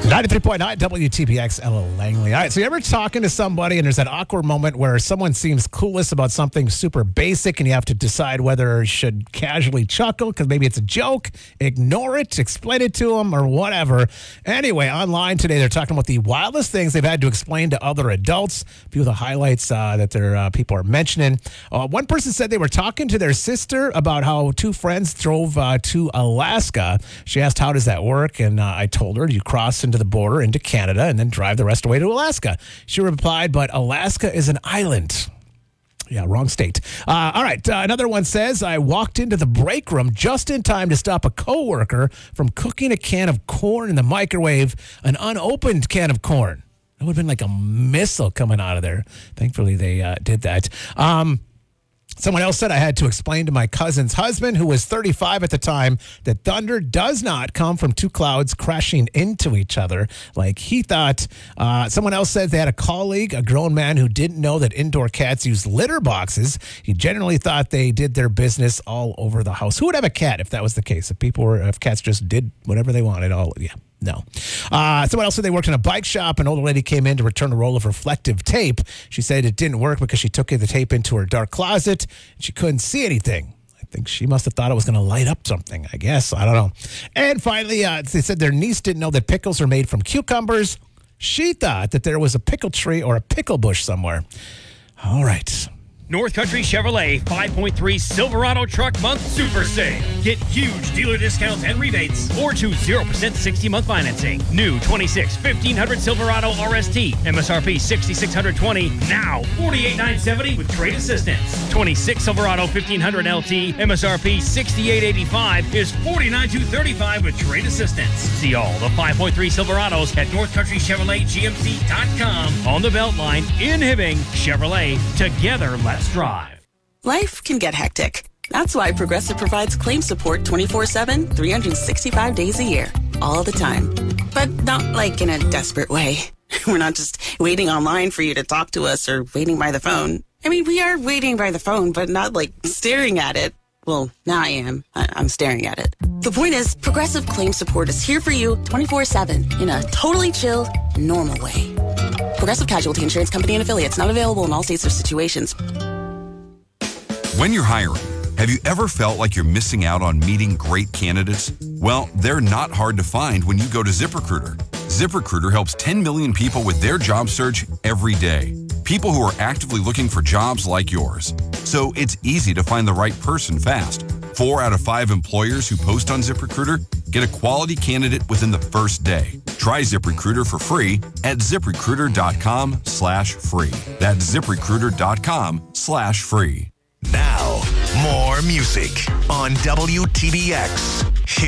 93.9 WTPX, Ella Langley. All right, so you ever talking to somebody and there's that awkward moment where someone seems clueless about something super basic and you have to decide whether you should casually chuckle because maybe it's a joke, ignore it, explain it to them, or whatever. Anyway, online today, they're talking about the wildest things they've had to explain to other adults. A few of the highlights that their people are mentioning. One person said they were talking to their sister about how two friends drove to Alaska. She asked, how does that work? And I told her, you cross into the border into Canada and then drive the rest away to Alaska. She replied, but Alaska is an island. Yeah, wrong state. All right. Another one says, I walked into the break room just in time to stop a coworker from cooking a can of corn in the microwave, an unopened can of corn. That would have been like a missile coming out of there. Thankfully, they did that. Someone else said I had to explain to my cousin's husband, who was 35 at the time, that thunder does not come from two clouds crashing into each other like he thought. Someone else said they had a colleague, a grown man, who didn't know that indoor cats use litter boxes. He generally thought they did their business all over the house. Who would have a cat if that was the case? If cats just did whatever they wanted? No. Someone else said they worked in a bike shop. An older lady came in to return a roll of reflective tape. She said it didn't work because she took the tape into her dark closet and she couldn't see anything. I think she must have thought it was going to light up something, I guess. I don't know. And finally, they said their niece didn't know that pickles are made from cucumbers. She thought that there was a pickle tree or a pickle bush somewhere. All right. North Country Chevrolet 5.3 Silverado Truck Month Super Sale. Get huge dealer discounts and rebates or choose 0% 60-month financing. New 26 1500 Silverado RST, MSRP $6,620, now $48,970 with trade assistance. 26 Silverado 1500 LT, MSRP $68,885 is $49,235 with trade assistance. See all the 5.3 Silverados at NorthCountryChevroletGMC.com. On the Beltline in Hibbing, Chevrolet, together let's drive. Life can get hectic. That's why Progressive provides claim support 24/7, 365 days a year, all the time. But not like in a desperate way. We're not just waiting online for you to talk to us or waiting by the phone. I mean, we are waiting by the phone, but not like staring at it. Well, now I am. I'm staring at it. The point is, Progressive claim support is here for you 24/7 in a totally chill, normal way. Progressive Casualty Insurance Company and Affiliates, not available in all states or situations. When you're hiring, have you ever felt like you're missing out on meeting great candidates? Well, they're not hard to find when you go to ZipRecruiter. ZipRecruiter helps 10 million people with their job search every day. People who are actively looking for jobs like yours. So it's easy to find the right person fast. 4 out of 5 employers who post on ZipRecruiter get a quality candidate within the first day. Try ZipRecruiter for free at ZipRecruiter.com/free. That's ZipRecruiter.com/free. Now, more music on WTBX.